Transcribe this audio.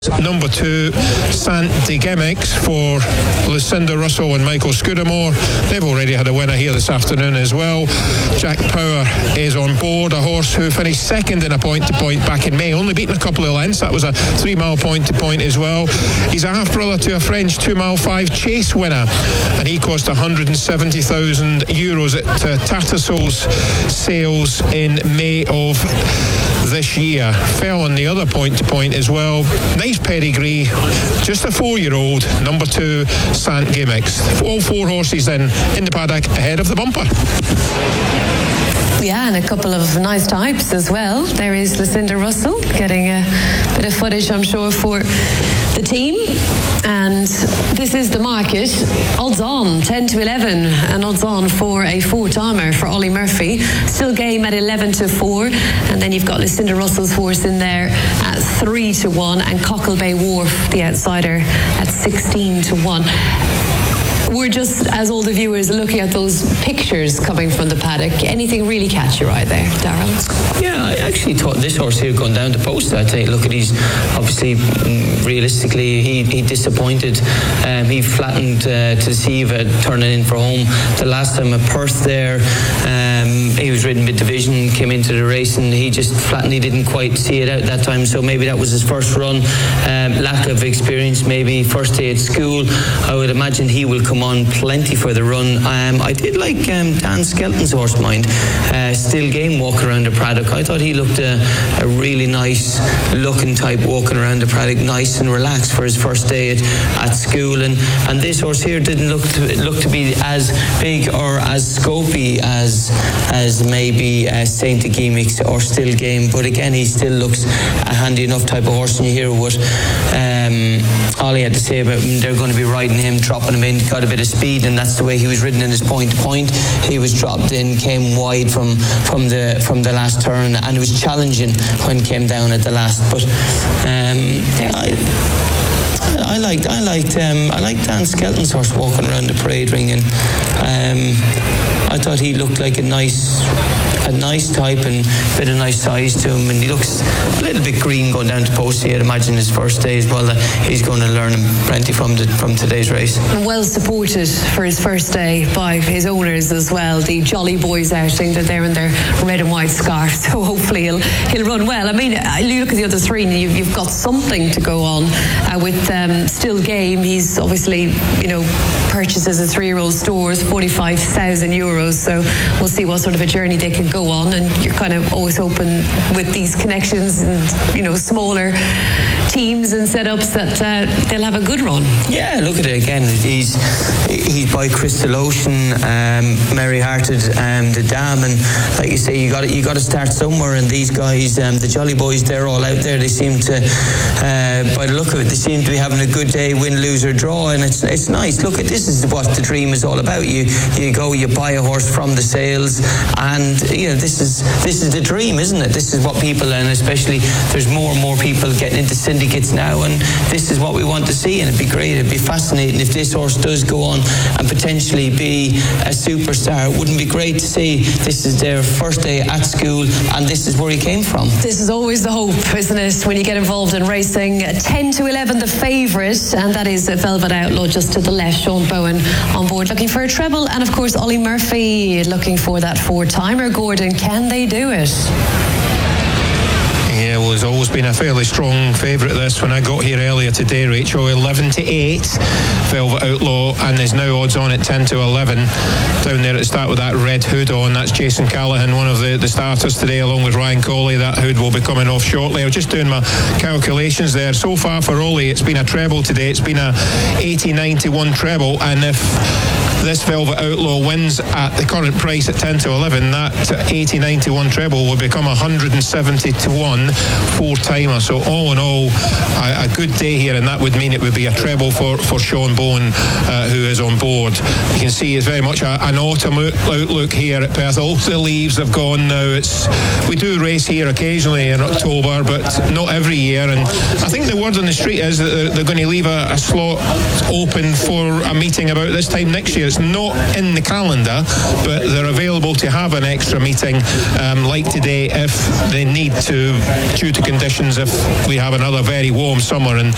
Number 2, Sant de Gemix for Lucinda Russell and Michael Scudamore. They've already had a winner here this afternoon as well. Jack Power is on board, a horse who finished second in a point-to-point back in May, only beaten a couple of lengths. That was a 3-mile point-to-point as well. He's a half-brother to a French 2-mile 5 chase winner, and he cost €170,000 at Tattersalls sales in May of this year. Fell on the other point-to-point as well. Nice pedigree, just a 4-year-old, number 2, Sant Gemix. All 4 horses then in the paddock ahead of the bumper. Yeah, and a couple of nice types as well. There is Lucinda Russell getting a bit of footage, I'm sure, for the team. And this is the market. Odds on 10 to 11, and odds on for a 4-timer for Ollie Murphy. Still game at 11 to 4, and then you've got Lucinda Russell's horse in there at 3 to 1, and Cockle Bay Wharf, the outsider, at 16 to 1. We're just, as all the viewers, looking at those pictures coming from the paddock. Anything really catch your eye there, Darryl? Yeah, I actually thought this horse here going down the post. I think, look at he's obviously, realistically, he disappointed. He flattened to Siva turning in for home. The last time at Perth there, he was ridden mid-division, came into the race, and he just flattened. He didn't quite see it out that time, so maybe that was his first run. Lack of experience, maybe first day at school. I would imagine he will come on plenty for the run. I did like Dan Skelton's horse, mind. Still game walking around the paddock. I thought he looked a really nice looking type walking around the paddock, nice and relaxed for his first day at school. And this horse here didn't look to be as big or as scopy as maybe Saint Gemix or Still Game. But again, he still looks a handy enough type of horse. And you hear what Ollie had to say about him. They're going to be riding him, dropping him in, got a bit of speed, and that's the way he was ridden in his point-to-point. He was dropped in, came wide from the last turn, and it was challenging when he came down at the last. But I liked Dan Skelton's horse walking around the parade ring, and I thought he looked like a nice type and a bit of nice size to him, and he looks a little bit green going down to post here. I'd imagine his first day as well. He's going to learn plenty from today's race. Well supported for his first day by his owners as well. The Jolly Boys outing, that they're in their red and white scarf, so hopefully he'll run well. I mean, you look at the other 3 and you've got something to go on with Still Game. He's obviously, purchases a 3-year-old stores, €45,000, so we'll see what sort of a journey they can go on. And you're kind of always hoping with these connections and smaller teams and setups that they'll have a good run. Yeah, look at it again. He's by Crystal Ocean, Merry Hearted, the Dam, and like you say, you got to start somewhere. And these guys, the Jolly Boys, they're all out there. They seem to, by the look of it, they seem to be having a good day, win, lose or draw, and it's nice. Look at this is what the dream is all about. You go, you buy a horse from the sales, and this is the dream, isn't it? This is what people, and especially there's more and more people getting into syndicates now, and this is what we want to see. And it'd be great, it'd be fascinating if this horse does go on and potentially be a superstar. It wouldn't be great to see this is their first day at school and this is where he came from? This is always the hope, isn't it, when you get involved in racing. 10 to 11 the favourite, and that is Velvet Outlaw just to the left. Sean Bowen on board looking for a treble, and of course Ollie Murphy looking for that 4-timer. Gordon, can they do it? Yeah, well, it's always been a fairly strong favourite, this. When I got here earlier today, Rachel, 11 to 8, Velvet Outlaw, and there's now odds on at 10 to 11. Down there at the start with that red hood on, that's Jason Callahan, one of the starters today, along with Ryan Colley. That hood will be coming off shortly. I was just doing my calculations there. So far for Ollie, it's been a treble today. It's been a 80-91 treble, and if this Velvet Outlaw wins at the current price at 10 to 11, that 80-91 treble will become 170 to 1 4-timer. So all in all, a good day here, and that would mean it would be a treble for Sean Bowen, who is on board. You can see it's very much an autumn outlook here at Perth. All the leaves have gone now. We do race here occasionally in October, but not every year, and I think the word on the street is that they're going to leave a slot open for a meeting about this time next year. It's not in the calendar, but they're available to have an extra meeting like today if they need to, due to conditions, if we have another very warm summer. And